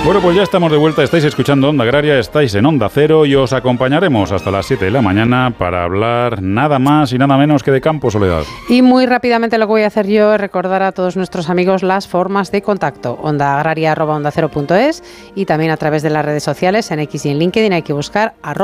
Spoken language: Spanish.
Bueno, pues ya estamos de vuelta, estáis escuchando Onda Agraria, estáis en Onda Cero y os acompañaremos hasta las 7 de la mañana para hablar nada más y nada menos que de campo, Soledad. Y muy rápidamente lo que voy a hacer yo es recordar a todos nuestros amigos las formas de contacto. ondaagraria@ondacero.es y también a través de las redes sociales, en X y en LinkedIn hay que buscar